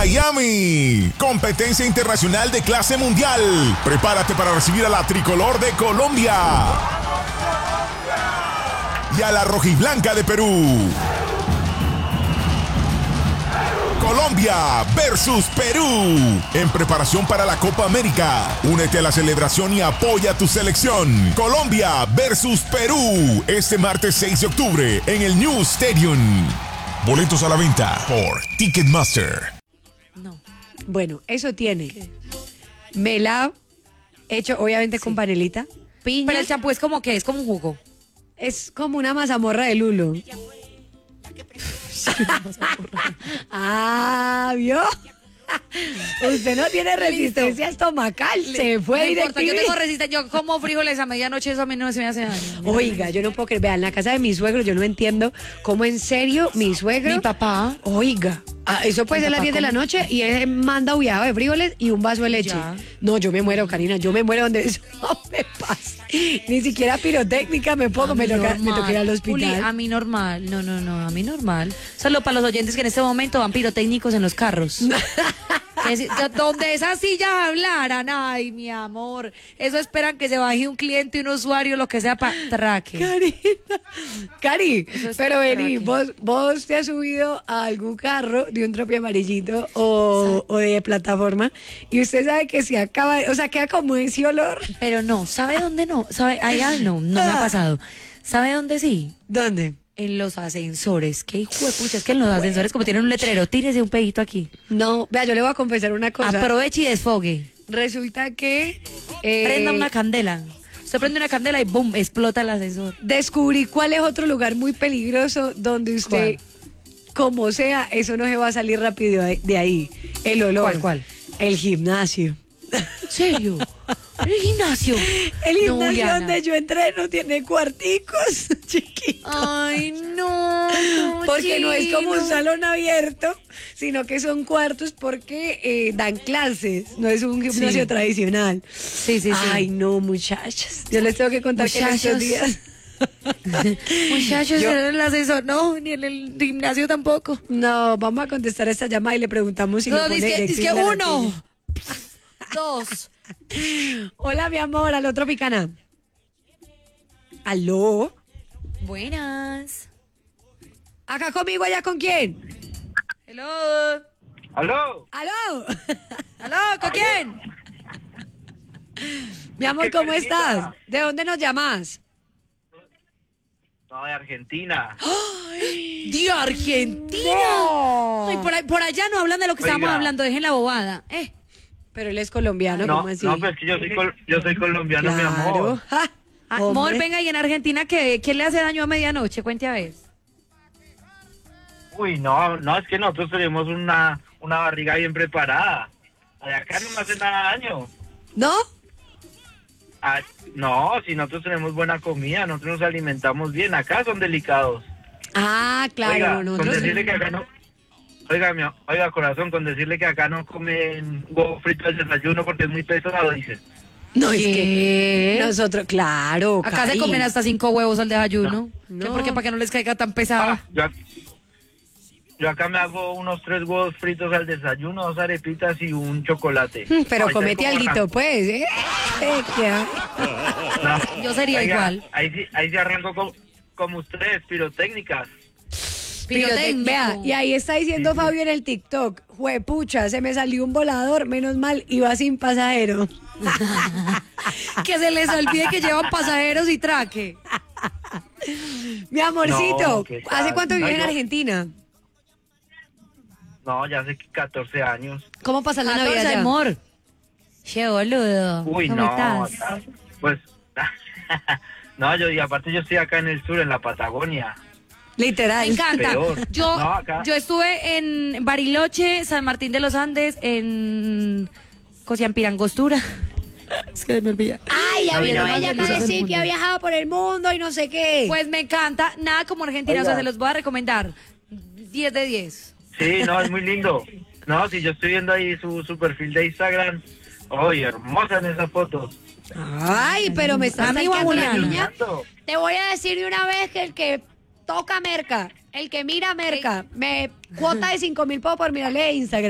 Miami. Competencia internacional de clase mundial. Prepárate para recibir a la tricolor de Colombia y a la rojiblanca de Perú. Colombia versus Perú, en preparación para la Copa América. Únete a la celebración y apoya a tu selección. Colombia versus Perú, este martes 6 de octubre en el New Stadium. Boletos a la venta por Ticketmaster. No. Bueno, eso tiene melado, hecho obviamente con panelita, piña. Pero el champú es como que es como un jugo. Es como una mazamorra de lulo. ¿Vio? Usted no tiene resistencia estomacal. Se fue directo. Yo directamente. tengo resistencia. Yo como frijoles a medianoche, eso a mí no se me hace daño. Oiga, yo no puedo creer. Vean, en la casa de mi suegro, yo no entiendo cómo en serio mi suegro. Mi papá. Oiga, eso puede ser las 10 de la noche y él manda huyado de frijoles y un vaso de leche. Ya. No, yo me muero, Karina. Yo me muero donde eso no me pasa. Ni siquiera pirotécnica me pongo. Me toca ir al hospital. Juli, a mí normal. No, a mí normal. Solo para los oyentes que en este momento van pirotécnicos en los carros. Donde esas sillas hablaran, ay, mi amor, eso esperan que se baje un cliente, un usuario, lo que sea para traque. Cari, pero vení, vos te has subido a algún carro de un tropi amarillito o de plataforma y usted sabe que se acaba, o sea, queda como ese olor. Pero no, ¿sabe dónde no? ¿Sabe? Allá no me ha pasado. ¿Sabe dónde sí? ¿Dónde? En los ascensores. Qué hijo de pucha, es que en los ascensores como tienen un letrero, tírese un pedito aquí. No, vea, yo le voy a confesar una cosa. Aproveche y desfogue. Resulta que Prenda una candela. Usted prende una candela y ¡boom! Explota el ascensor. descubrí cuál es otro lugar muy peligroso donde usted, como sea, eso no se va a salir rápido de ahí. El olor. ¿Cuál? El gimnasio. ¿En serio? ¿El gimnasio? El No, gimnasio Diana. donde yo entreno tiene cuarticos chiquitos. Ay, no. Porque no es como un salón abierto, sino que son cuartos porque dan clases. No es un gimnasio tradicional. Sí. Ay, no, muchachas. Yo les tengo que contar que en estos días. Muchachos, en el ascensor no, ni en el gimnasio tampoco. No, vamos a contestar esta llamada y le preguntamos si No, lo pone dice directo que en la uno, dos. retina. Hola, mi amor, aló, Tropicana. ¿Aló? Buenas. ¿Acá conmigo, allá con quién? Hello. ¿Aló? ¿Aló? ¿Aló? ¿Con quién? Mi amor, ¿cómo estás? ¿De dónde nos llamas? No, de Argentina. ¡De Argentina! No. Ay, por allá no hablan de lo que estábamos Oiga. hablando, dejen la bobada. Pero él es colombiano, No, ¿cómo así? no, pues que yo soy colombiano, mi amor. Ja, Amor, hombre. venga, y en Argentina, ¿quién le hace daño a medianoche? Cuente a ver. Uy, no, es que nosotros tenemos una barriga bien preparada. Acá no me hace nada daño. ¿No? Ah, no, si nosotros tenemos buena comida, nosotros nos alimentamos bien. Acá son delicados. Ah, claro, Oiga, con nosotros. decirle que acá no... Oiga, corazón, con decirle que acá no comen huevo frito al desayuno porque es muy pesado, dicen. No, es ¿Qué? que nosotros, claro. Acá se Cari. comen hasta 5 huevos al desayuno. No. ¿Qué? ¿Por qué? Para que no les caiga tan pesado. Yo acá me hago unos 3 huevos fritos al desayuno, 2 arepitas y un chocolate. Pero Ay, comete como alguito, pues, ¿eh? ¿Qué? No. Yo sería Oiga, igual. Ahí sí arranco como ustedes, pirotécnicas. Pirotécnico. Vea, y ahí está diciendo Fabio en el TikTok, juepucha, se me salió un volador, menos mal, iba sin pasajero. Que se les olvide que llevan pasajeros y traque. Mi amorcito, No, ¿qué ¿hace tal? cuánto vives en No, yo- Argentina? No, ya hace 14 años. ¿Cómo pasa la 14, Navidad allá? amor. Che, boludo. Uy, ¿Cómo no. estás? Pues, no, y aparte yo estoy acá en el sur, en la Patagonia. Literal. Me encanta. Peor. Yo, No, acá. yo estuve en Bariloche, San Martín de los Andes, en Cosiampirangostura. Es que me olvida. Ay, ya No, vino ya, ella ya, acá a ya. decir que ha viajado por el mundo y no sé qué. Pues me encanta. Nada como Argentina, o sea, Oiga. se los voy a recomendar. 10 de 10. Sí, no, es muy lindo. No, si yo estoy viendo ahí su perfil de Instagram. Oye, hermosa en esa foto. Ay, pero me estás Amigo stalkeando la Juliana. niña. Te voy a decir de una vez que el que toca merca, el que mira merca, me cuota de 5.000 pesos por mirarle de Instagram.